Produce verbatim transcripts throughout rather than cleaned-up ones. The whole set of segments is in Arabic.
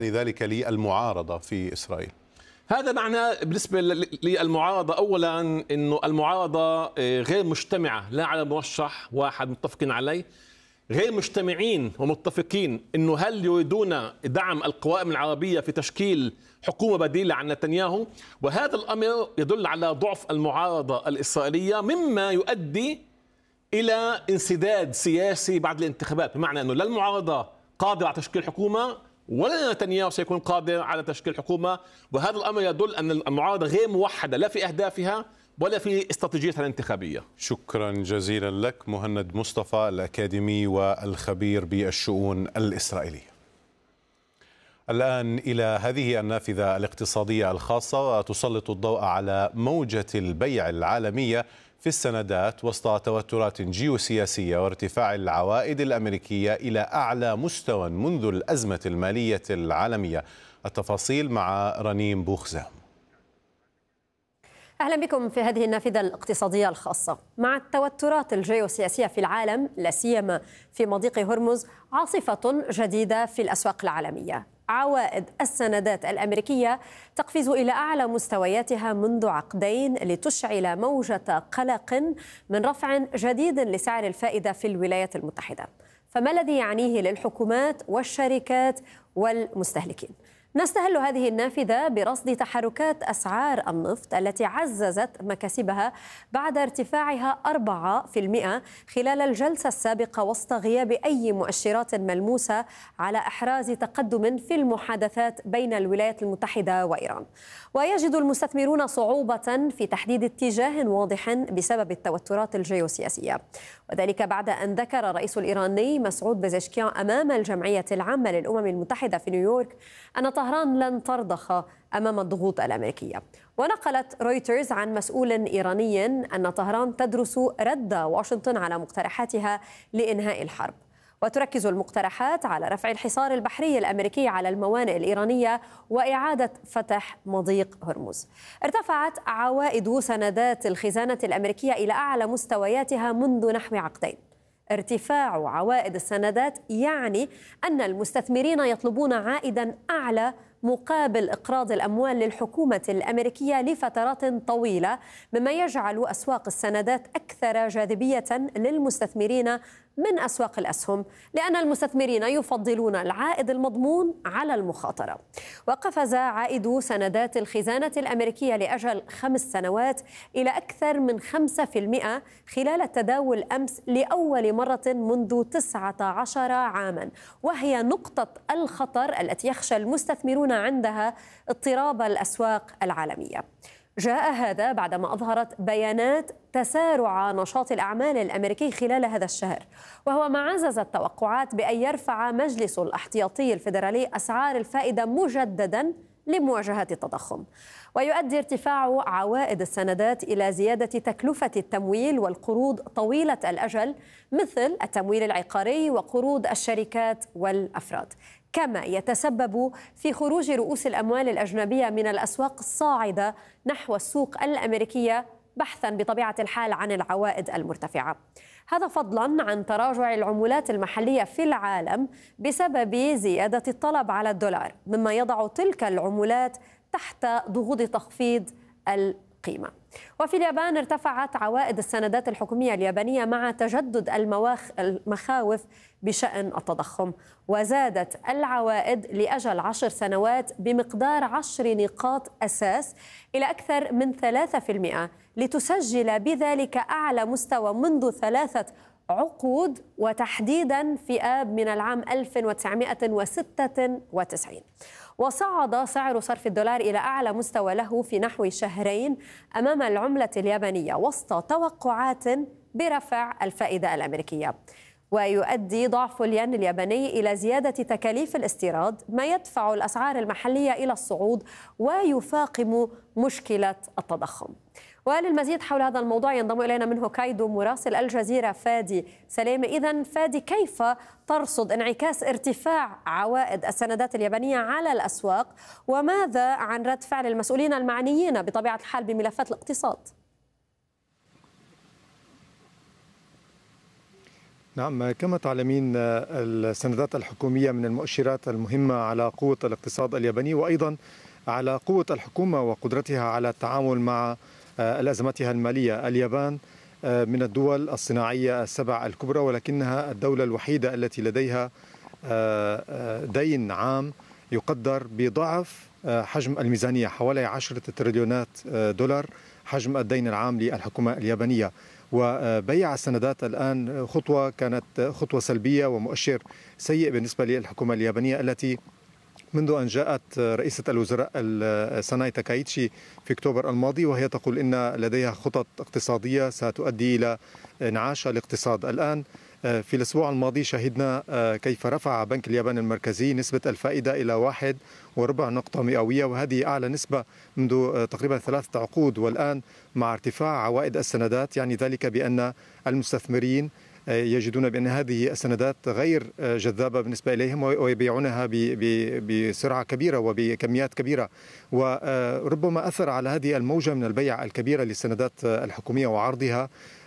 ذلك للمعارضة في إسرائيل؟ هذا معناه بالنسبة للمعارضة أولا أنه المعارضة غير مجتمعة لا على مرشح واحد متفقين عليه، غير مجتمعين ومتفقين أنه هل يريدون دعم القوائم العربية في تشكيل حكومة بديلة عن نتنياهو. وهذا الأمر يدل على ضعف المعارضة الإسرائيلية مما يؤدي إلى انسداد سياسي بعد الانتخابات، بمعنى أنه لا المعارضة قادرة على تشكيل حكومة ولا نتنياهو سيكون قادر على تشكيل حكومة. وهذا الأمر يدل أن المعارضة غير موحدة لا في أهدافها ولا في استراتيجيتها الانتخابية. شكرا جزيلا لك مهند مصطفى الأكاديمي والخبير بالشؤون الإسرائيلية. الآن إلى هذه النافذة الاقتصادية الخاصة، وتسلط الضوء على موجة البيع العالمية في السندات وسط توترات جيوسياسية وارتفاع العوائد الأمريكية إلى أعلى مستوى منذ الأزمة المالية العالمية. التفاصيل مع رنيم بوخزام. أهلا بكم في هذه النافذة الاقتصادية الخاصة. مع التوترات الجيوسياسية في العالم لا سيما في مضيق هرمز، عاصفة جديدة في الأسواق العالمية. عوائد السندات الأمريكية تقفز إلى أعلى مستوياتها منذ عقدين لتشعل موجة قلق من رفع جديد لسعر الفائدة في الولايات المتحدة. فما الذي يعنيه للحكومات والشركات والمستهلكين؟ نستهل هذه النافذة برصد تحركات أسعار النفط التي عززت مكاسبها بعد ارتفاعها أربعة بالمئة خلال الجلسة السابقة وسط غياب أي مؤشرات ملموسة على إحراز تقدم في المحادثات بين الولايات المتحدة وإيران. ويجد المستثمرون صعوبة في تحديد اتجاه واضح بسبب التوترات الجيوسياسية، وذلك بعد أن ذكر الرئيس الإيراني مسعود بزشكيان أمام الجمعية العامة للأمم المتحدة في نيويورك أن طهران لن ترضخ أمام الضغوط الأمريكية. ونقلت رويترز عن مسؤول إيراني أن طهران تدرس رد واشنطن على مقترحاتها لإنهاء الحرب. وتركز المقترحات على رفع الحصار البحري الأمريكي على الموانئ الإيرانية وإعادة فتح مضيق هرمز. ارتفعت عوائد سندات الخزانة الأمريكية إلى أعلى مستوياتها منذ نحو عقدين. ارتفاع عوائد السندات يعني أن المستثمرين يطلبون عائدا أعلى مقابل إقراض الأموال للحكومة الأمريكية لفترات طويلة، مما يجعل أسواق السندات أكثر جاذبية للمستثمرين من أسواق الأسهم، لأن المستثمرين يفضلون العائد المضمون على المخاطرة. وقفز عائد سندات الخزانة الأمريكية لأجل خمس سنوات إلى أكثر من خمسة بالمئة خلال التداول أمس لأول مرة منذ تسعة عشر عاما، وهي نقطة الخطر التي يخشى المستثمرون عندها اضطراب الأسواق العالمية. جاء هذا بعدما أظهرت بيانات تسارع نشاط الأعمال الأمريكي خلال هذا الشهر، وهو ما عزز التوقعات بأن يرفع مجلس الاحتياطي الفيدرالي أسعار الفائدة مجددا لمواجهة التضخم. ويؤدي ارتفاع عوائد السندات إلى زيادة تكلفة التمويل والقروض طويلة الأجل مثل التمويل العقاري وقروض الشركات والأفراد، كما يتسبب في خروج رؤوس الأموال الأجنبية من الأسواق الصاعدة نحو السوق الأمريكية بحثا بطبيعة الحال عن العوائد المرتفعة. هذا فضلا عن تراجع العملات المحلية في العالم بسبب زيادة الطلب على الدولار، مما يضع تلك العملات تحت ضغوط تخفيض القيمة. وفي اليابان ارتفعت عوائد السندات الحكومية اليابانية مع تجدد المواخ المخاوف بشأن التضخم، وزادت العوائد لأجل عشر سنوات بمقدار عشر نقاط أساس إلى أكثر من ثلاثة بالمئة لتسجل بذلك أعلى مستوى منذ ثلاثة عقود، وتحديدا في آب من العام ألف وتسعمئة وستة وتسعين. وصعد سعر صرف الدولار إلى أعلى مستوى له في نحو شهرين أمام العملة اليابانية وسط توقعات برفع الفائدة الأمريكية. ويؤدي ضعف الين الياباني إلى زيادة تكاليف الاستيراد، ما يدفع الأسعار المحلية إلى الصعود ويفاقم مشكلة التضخم. وللمزيد حول هذا الموضوع ينضم إلينا من هوكايدو مراسل الجزيرة فادي سليم. إذن فادي، كيف ترصد انعكاس ارتفاع عوائد السندات اليابانية على الأسواق، وماذا عن رد فعل المسؤولين المعنيين بطبيعة الحال بملفات الاقتصاد؟ نعم، كما تعلمين السندات الحكومية من المؤشرات المهمة على قوة الاقتصاد الياباني، وأيضا على قوة الحكومة وقدرتها على التعامل مع الأزماتها المالية. اليابان من الدول الصناعية السبع الكبرى، ولكنها الدولة الوحيدة التي لديها دين عام يقدر بضعف حجم الميزانية، حوالي عشرة تريليونات دولار حجم الدين العام للحكومة اليابانية. وبيع السندات الآن خطوة كانت خطوة سلبية ومؤشر سيء بالنسبة للحكومة اليابانية التي منذ أن جاءت رئيسة الوزراء ساناي تاكايتشي في أكتوبر الماضي وهي تقول إن لديها خطط اقتصادية ستؤدي إلى انعاش الاقتصاد. الآن في الأسبوع الماضي شهدنا كيف رفع بنك اليابان المركزي نسبة الفائدة إلى واحد وربع نقطة مئوية، وهذه أعلى نسبة منذ تقريبا ثلاثة عقود. والآن مع ارتفاع عوائد السندات يعني ذلك بأن المستثمرين يجدون بأن هذه السندات غير جذابة بالنسبة إليهم ويبيعونها بسرعة كبيرة وبكميات كبيرة، وربما أثر على هذه الموجة من البيع الكبيرة للسندات الحكومية وعرضها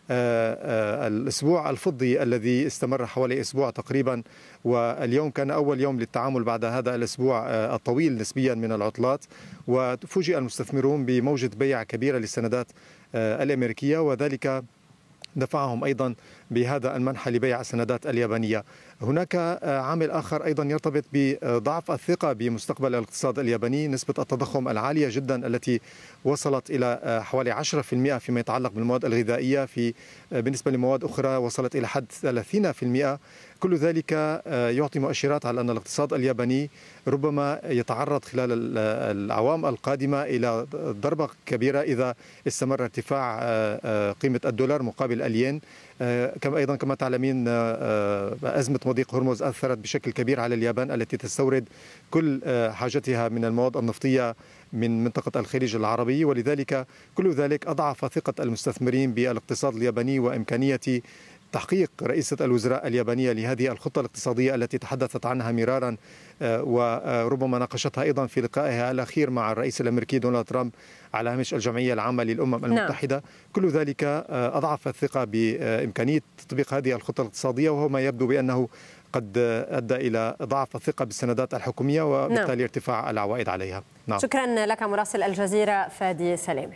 الأسبوع الفضي الذي استمر حوالي أسبوع تقريبا، واليوم كان أول يوم للتعامل بعد هذا الأسبوع الطويل نسبيا من العطلات، وفوجئ المستثمرون بموجة بيع كبيرة للسندات الأمريكية، وذلك دفعهم أيضا بهذا المنح لبيع السندات اليابانية. هناك عامل آخر أيضا يرتبط بضعف الثقة بمستقبل الاقتصاد الياباني، نسبة التضخم العالية جدا التي وصلت إلى حوالي عشرة بالمئة فيما يتعلق بالمواد الغذائية، في بالنسبة لمواد أخرى وصلت إلى حد ثلاثين بالمئة. كل ذلك يعطي مؤشرات على أن الاقتصاد الياباني ربما يتعرض خلال الأعوام القادمة إلى ضربة كبيرة إذا استمر ارتفاع قيمة الدولار مقابل الين. كما أيضا كما تعلمين أزمة مضيق هرمز أثرت بشكل كبير على اليابان التي تستورد كل حاجتها من المواد النفطية من منطقة الخليج العربي، ولذلك كل ذلك أضعف ثقة المستثمرين بالاقتصاد الياباني وإمكانية تحقيق رئيسة الوزراء اليابانية لهذه الخطة الاقتصادية التي تحدثت عنها مرارا وربما ناقشتها أيضا في لقائها الأخير مع الرئيس الأمريكي دونالد ترامب على هامش الجمعية العامة للأمم المتحدة. نعم. كل ذلك أضعف الثقة بإمكانية تطبيق هذه الخطة الاقتصادية، وهو ما يبدو بأنه قد أدى إلى ضعف الثقة بالسندات الحكومية وبالتالي نعم. ارتفاع العوائد عليها. نعم. شكرا لك مراسل الجزيرة فادي سلامة.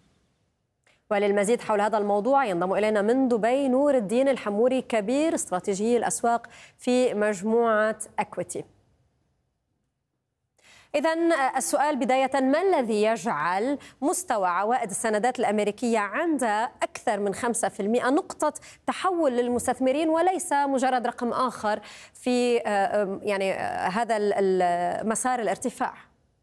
وللمزيد حول هذا الموضوع ينضم إلينا من دبي نور الدين الحموري، كبير استراتيجي الأسواق في مجموعة أكويتي. إذن السؤال بداية، ما الذي يجعل مستوى عوائد السندات الأمريكية عند أكثر من خمسة بالمئة نقطة تحول للمستثمرين وليس مجرد رقم آخر في يعني هذا مسار الارتفاع؟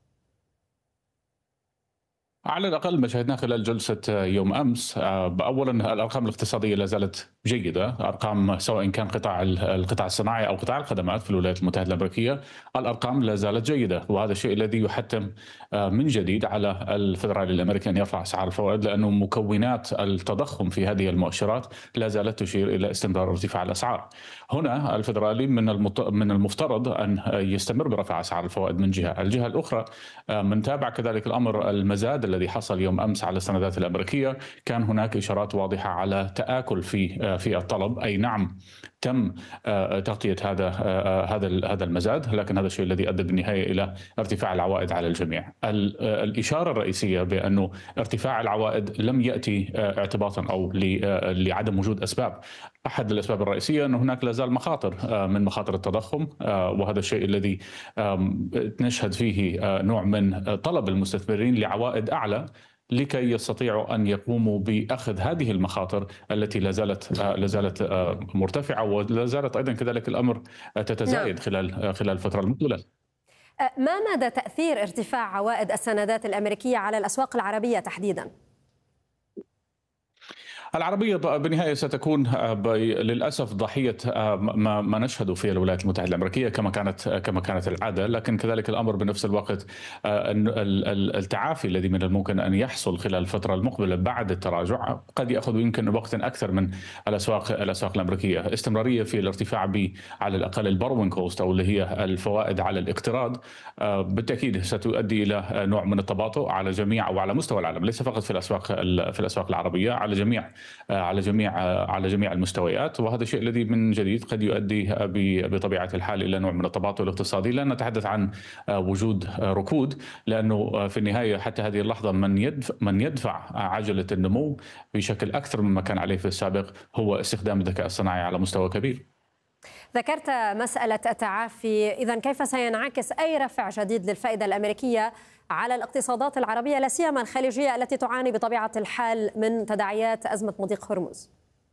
على الأقل ما شاهدناه خلال جلسة يوم أمس، أولا الأرقام الاقتصادية لا زالت جيدة، أرقام سواء كان قطاع القطاع الصناعي أو قطاع الخدمات في الولايات المتحدة الأمريكية، الأرقام لا زالت جيدة، وهذا الشيء الذي يحتم من جديد على الفدرالي الأمريكي أن يرفع أسعار الفوائد، لأنه مكونات التضخم في هذه المؤشرات لا زالت تشير إلى استمرار ارتفاع الأسعار. هنا الفدرالي من من المفترض أن يستمر برفع أسعار الفوائد من جهة، الجهة الأخرى من تابع كذلك الأمر المزاد الذي حصل يوم أمس على السندات الأمريكية، كان هناك إشارات واضحة على تآكل في في الطلب، أي نعم تم تغطية هذا هذا هذا المزاد، لكن هذا الشيء الذي أدى بالنهاية إلى ارتفاع العوائد على الجميع. الإشارة الرئيسية بأنه ارتفاع العوائد لم يأتي اعتباطا أو لعدم وجود أسباب. أحد الأسباب الرئيسية أن هناك لا زال مخاطر من مخاطر التضخم، وهذا الشيء الذي نشهد فيه نوع من طلب المستثمرين لعوائد أعلى لكي يستطيعوا أن يقوموا بأخذ هذه المخاطر التي لا زالت لا زالت مرتفعة، ولا زالت أيضا كذلك الأمر تتزايد خلال خلال الفترة المقبلة. ما مدى تأثير ارتفاع عوائد السندات الأمريكية على الأسواق العربية تحديدا؟ العربية بالنهاية ستكون للأسف ضحية ما نشهده في الولايات المتحدة الأمريكية كما كانت كما كانت العادة، لكن كذلك الأمر بنفس الوقت التعافي الذي من الممكن أن يحصل خلال الفترة المقبلة بعد التراجع قد يأخذ يمكن وقت أكثر من الأسواق الأسواق الأمريكية. استمرارية في الارتفاع ب على الأقل البوروينج كوست أو اللي هي الفوائد على الاقتراض بالتأكيد ستؤدي إلى نوع من التباطؤ على جميع أو على مستوى العالم، ليس فقط في الأسواق في الأسواق العربية، على جميع على جميع على جميع المستويات، وهذا الشيء الذي من جديد قد يؤدي بطبيعة الحال إلى نوع من التباطؤ الاقتصادي. لا نتحدث عن وجود ركود، لأنه في النهاية حتى هذه اللحظة من يدفع من يدفع عجلة النمو بشكل أكثر مما كان عليه في السابق هو استخدام الذكاء الصناعي على مستوى كبير. ذكرت مسألة التعافي، إذن كيف سينعكس أي رفع جديد للفائدة الأمريكية على الاقتصادات العربية لا سيما الخليجية التي تعاني بطبيعة الحال من تداعيات أزمة مضيق هرمز؟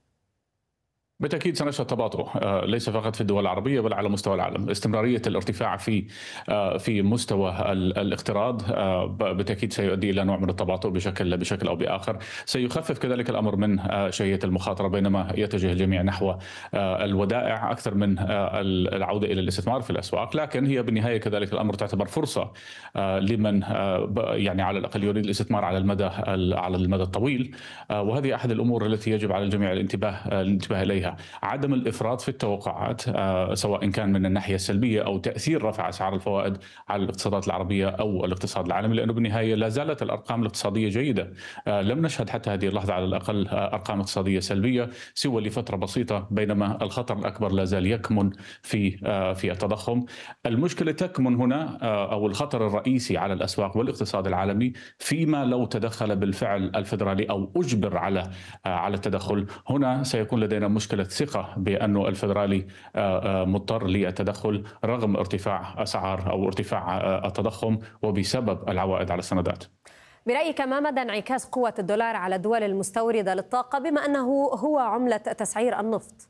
بالتأكيد سنشهد تباطؤ ليس فقط في الدول العربية بل على مستوى العالم. استمرارية الارتفاع في في مستوى الاقتراض بالتأكيد سيؤدي إلى نوع من التباطؤ بشكل بشكل أو بآخر. سيخفف كذلك الأمر من شهية المخاطرة بينما يتجه الجميع نحو الودائع أكثر من العودة إلى الاستثمار في الأسواق، لكن هي بالنهاية كذلك الأمر تعتبر فرصة لمن يعني على الأقل يريد الاستثمار على المدى على المدى الطويل، وهذه أحد الأمور التي يجب على الجميع الانتباه الانتباه إليها. عدم الإفراط في التوقعات سواء كان من الناحية السلبية أو تأثير رفع أسعار الفوائد على الاقتصادات العربية أو الاقتصاد العالمي، لأنه بالنهاية لا زالت الأرقام الاقتصادية جيدة. لم نشهد حتى هذه اللحظة على الأقل أرقام اقتصادية سلبية سوى لفترة بسيطة، بينما الخطر الأكبر لا زال يكمن في في التضخم. المشكلة تكمن هنا أو الخطر الرئيسي على الأسواق والاقتصاد العالمي فيما لو تدخل بالفعل الفيدرالي أو أجبر على على التدخل. هنا سيكون لدينا مشكلة ثقة بأنه الفيدرالي مضطر للتدخل رغم ارتفاع أسعار أو ارتفاع التضخم وبسبب العوائد على السندات. برأيك ما مدى انعكاس قوة الدولار على الدول المستوردة للطاقة بما أنه هو عملة تسعير النفط؟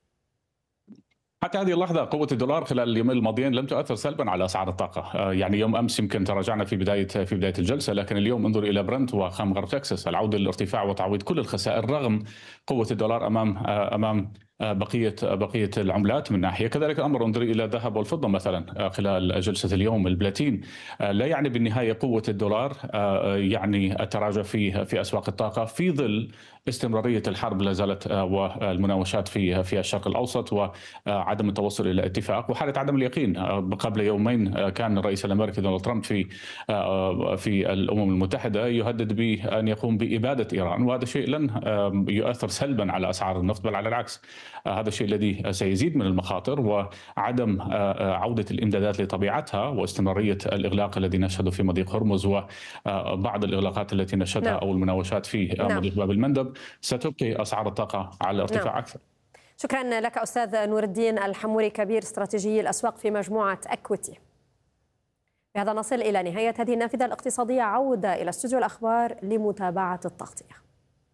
حتى هذه اللحظة قوة الدولار خلال اليومين الماضيين لم تؤثر سلبا على أسعار الطاقة. يعني يوم أمس يمكن تراجعنا في بداية في بداية الجلسة، لكن اليوم انظر إلى برنت وخام غرب تكساس العودة للارتفاع وتعويض كل الخسائر رغم قوة الدولار أمام أمام بقية بقية العملات من ناحية. كذلك الأمر انظر إلى الذهب والفضة مثلا خلال جلسة اليوم. البلاتين لا يعني بالنهاية قوة الدولار يعني التراجع في في أسواق الطاقة في ظل استمرارية الحرب لا زالت والمناوشات في في الشرق الأوسط وعدم التوصل إلى اتفاق وحالة عدم اليقين. قبل يومين كان الرئيس الأمريكي دونالد ترامب في في الأمم المتحدة يهدد بأن يقوم بإبادة إيران، وهذا شيء لن يؤثر سلبا على أسعار النفط بل على العكس. هذا الشيء الذي سيزيد من المخاطر وعدم عودة الإمدادات لطبيعتها واستمرارية الإغلاق الذي نشهده في مضيق هرمز وبعض الإغلاقات التي نشهدها نعم. أو المناوشات في نعم. مضيق باب المندب ستبقي أسعار الطاقة على ارتفاع نعم. أكثر. شكرا لك أستاذ نور الدين الحموري كبير استراتيجي الأسواق في مجموعة أكويتي. بهذا نصل إلى نهاية هذه النافذة الاقتصادية. عودة إلى استوديو الأخبار لمتابعة التغطية.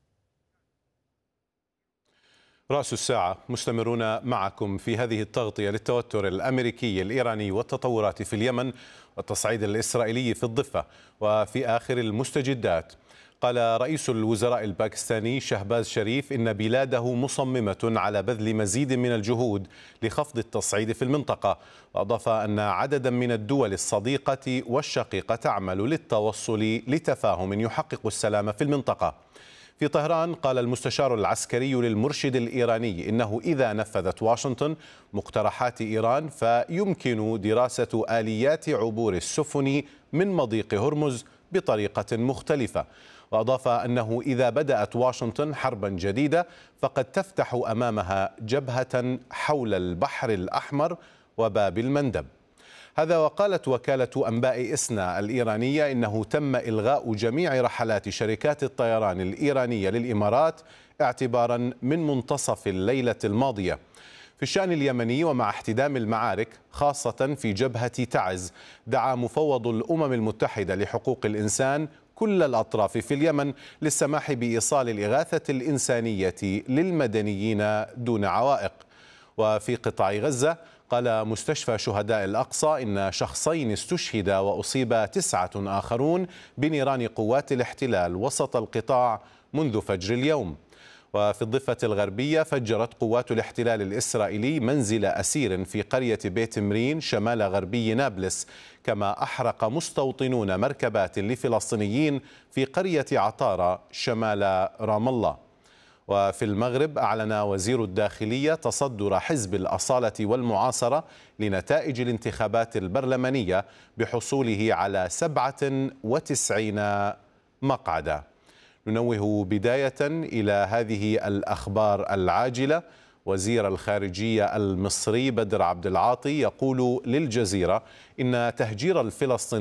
رأس الساعة مستمرون معكم في هذه التغطية للتوتر الأمريكي الإيراني والتطورات في اليمن والتصعيد الإسرائيلي في الضفة. وفي آخر المستجدات قال رئيس الوزراء الباكستاني شهباز شريف إن بلاده مصممة على بذل مزيد من الجهود لخفض التصعيد في المنطقة، وأضاف أن عددا من الدول الصديقة والشقيقة تعمل للتوصل لتفاهم يحقق السلام في المنطقة. في طهران قال المستشار العسكري للمرشد الإيراني إنه إذا نفذت واشنطن مقترحات إيران فيمكن دراسة آليات عبور السفن من مضيق هرمز بطريقة مختلفة. وأضاف أنه إذا بدأت واشنطن حربا جديدة فقد تفتح أمامها جبهة حول البحر الأحمر وباب المندب. هذا وقالت وكالة أنباء إسنا الإيرانية إنه تم إلغاء جميع رحلات شركات الطيران الإيرانية للإمارات اعتبارا من منتصف الليلة الماضية. في الشأن اليمني ومع احتدام المعارك خاصة في جبهة تعز، دعا مفوض الأمم المتحدة لحقوق الإنسان كل الأطراف في اليمن للسماح بإيصال الإغاثة الإنسانية للمدنيين دون عوائق. وفي قطاع غزة قال مستشفى شهداء الأقصى إن شخصين استشهدا وأصيب تسعة آخرون بنيران قوات الاحتلال وسط القطاع منذ فجر اليوم. وفي الضفة الغربية فجرت قوات الاحتلال الإسرائيلي منزل أسير في قرية بيت مرين شمال غربي نابلس، كما أحرق مستوطنون مركبات لفلسطينيين في قرية عطارة شمال رام الله. وفي المغرب أعلن وزير الداخلية تصدر حزب الأصالة والمعاصرة لنتائج الانتخابات البرلمانية بحصوله على سبعة وتسعين مقعدا. ننوه بداية إلى هذه الأخبار العاجلة. وزير الخارجية المصري بدر عبد العاطي يقول للجزيرة إن تهجير الفلسطينيين